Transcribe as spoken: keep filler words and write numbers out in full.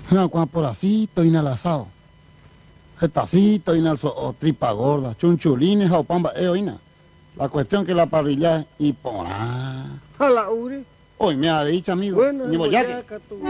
No, cuando por así estoy en el asado. Jetacito, en el so, tripa gorda, chunchulines, jaupamba, eh, oína. La cuestión que la parrilla es y por A la uri. hoy me ha dicho, amigo. Bueno, Ni en boyaque. Boyaca, tú.